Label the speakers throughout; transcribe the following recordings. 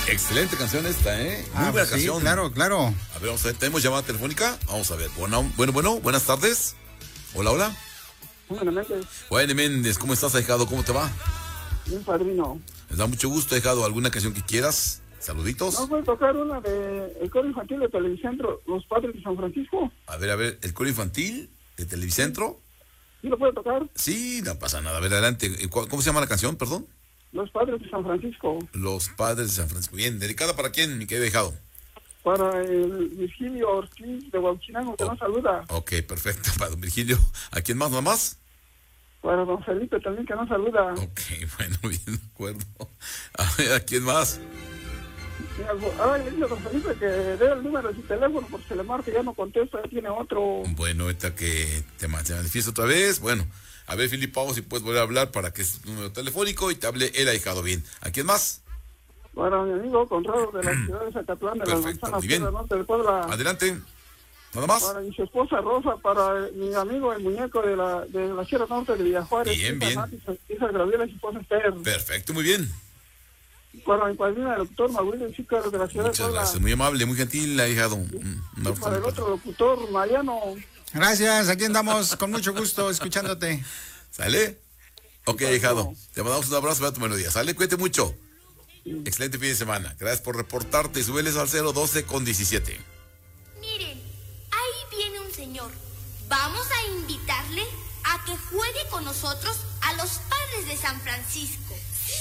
Speaker 1: Excelente canción esta, ¿eh? Muy buena canción.
Speaker 2: Sí, claro, claro.
Speaker 1: A ver, vamos a ver, ¿tenemos llamada telefónica? Vamos a ver. Bueno, buenas tardes. Hola, hola.
Speaker 3: Bueno, Méndez.
Speaker 1: Bueno, Méndez, ¿cómo estás, ahijado? ¿Cómo te va?
Speaker 3: Bien, padrino.
Speaker 1: Me da mucho gusto, ahijado. ¿Alguna canción que quieras? Saluditos.
Speaker 3: ¿No puede tocar una de el coro infantil de Televicentro, Los Padres de San Francisco?
Speaker 1: A ver, el coro infantil de Televicentro.
Speaker 3: ¿Sí lo puede tocar?
Speaker 1: Sí, no pasa nada. A ver, adelante. ¿Cómo se llama la canción, perdón?
Speaker 3: Los Padres de San Francisco.
Speaker 1: Los Padres de San Francisco. Bien, ¿dedicada para quién, mi querido ahijado?
Speaker 3: Para el Virgilio Ortiz de Huauchinango, que nos saluda.
Speaker 1: Ok, perfecto. Para don Virgilio. ¿A quién más, nada más?
Speaker 3: Para don Felipe también, que nos saluda.
Speaker 1: Ok, bueno, bien, de acuerdo. A ver, ¿a quién más?
Speaker 3: Le dice a don Felipe que dé el número de su teléfono, porque se le marca y ya no contesta, ya tiene otro.
Speaker 1: Bueno, ahorita que se manifiesta otra vez. Bueno, a ver, Filipao, si puedes volver a hablar para que es tu número telefónico y te hable el ahijado bien. ¿A quién más?
Speaker 3: Para mi amigo Conrado de la ciudad de Zacatlán, de las Manzanas, Sierra Norte de Puebla.
Speaker 1: Adelante. ¿Nada más?
Speaker 3: Para mi esposa Rosa, para mi amigo el muñeco de la Sierra Norte de Villajuárez.
Speaker 1: Bien, bien.
Speaker 3: Esa Gabriela y su esposa Esther.
Speaker 1: Perfecto, muy bien.
Speaker 3: Para mi padrino, el doctor Mauricio Chico de la ciudad de
Speaker 1: Muchas
Speaker 3: Puebla.
Speaker 1: gracias, muy amable, muy gentil, ahijado.
Speaker 3: Y para el otro locutor, Mariano.
Speaker 2: Gracias, aquí andamos con mucho gusto escuchándote.
Speaker 1: ¿Sale? Ok, ahijado. Te mandamos un abrazo para tu melodía. ¿Sale? Cuídate mucho. Excelente fin de semana. Gracias por reportarte. Súbeles al 012 con 17.
Speaker 4: Miren, ahí viene un señor. Vamos a invitarle a que juegue con nosotros a los Padres de San Francisco.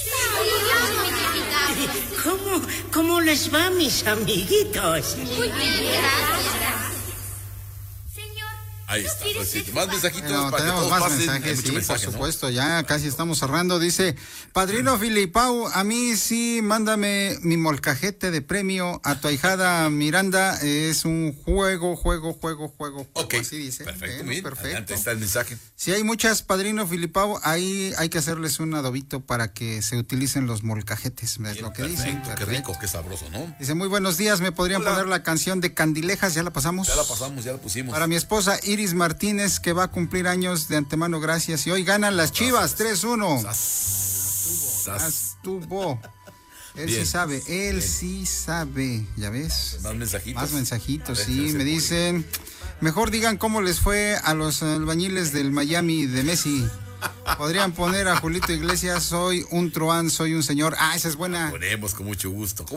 Speaker 5: ¿Cómo les va, mis amiguitos?
Speaker 4: Muy bien, gracias. Señor,
Speaker 1: Ahí está. Más mensajitos
Speaker 2: Bueno,
Speaker 1: para que
Speaker 2: tenemos
Speaker 1: todos
Speaker 2: más
Speaker 1: pasen.
Speaker 2: mensajes,
Speaker 1: Hay mucho
Speaker 2: sí,
Speaker 1: mensaje,
Speaker 2: por
Speaker 1: ¿no?
Speaker 2: supuesto, ya casi estamos cerrando. Dice, padrino Filipao, a mí sí, mándame mi molcajete de premio a tu ahijada Miranda. Es un juego.
Speaker 1: Ok,
Speaker 2: así dice.
Speaker 1: perfecto,
Speaker 2: Bueno,
Speaker 1: muy bien.
Speaker 2: perfecto.
Speaker 1: Adelante está el mensaje.
Speaker 2: Si hay muchas, padrino Filipao, ahí hay que hacerles un adobito para que se utilicen los molcajetes, es
Speaker 1: Bien,
Speaker 2: lo que
Speaker 1: perfecto,
Speaker 2: dicen.
Speaker 1: qué
Speaker 2: Perfecto.
Speaker 1: rico, qué sabroso, ¿no?
Speaker 2: Dice, muy buenos días, ¿me podrían
Speaker 1: Hola.
Speaker 2: poner la canción de Candilejas? ¿Ya la pasamos?
Speaker 1: Ya la pasamos, ya la pusimos.
Speaker 2: Para mi esposa Iris Martínez, que va a cumplir años, de antemano, gracias. Y hoy ganan las Chivas, 3-1. Estuvo. Él
Speaker 1: Bien.
Speaker 2: sí sabe, él
Speaker 1: Bien.
Speaker 2: sí sabe, ¿ya ves?
Speaker 1: Más mensajitos.
Speaker 2: Más mensajitos,
Speaker 1: A ver,
Speaker 2: sí,
Speaker 1: ese
Speaker 2: me
Speaker 1: público.
Speaker 2: dicen, mejor digan cómo les fue a los albañiles del Miami de Messi. Podrían poner a Julito Iglesias, soy un truán, soy un señor. Ah, esa es buena.
Speaker 1: Ponemos con mucho gusto.